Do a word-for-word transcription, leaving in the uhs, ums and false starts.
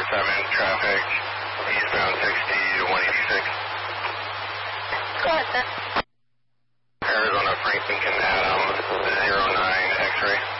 seven, traffic, eastbound sixty to one eighty-six. Go ahead, sir. Arizona Franklin Adams, zero nine X-ray.